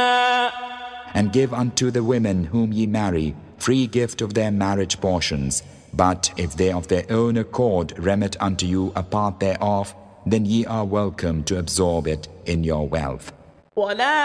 And give unto the women whom ye marry free gift of their marriage portions. But if they of their own accord remit unto you a part thereof, then ye are welcome to absorb it in your wealth.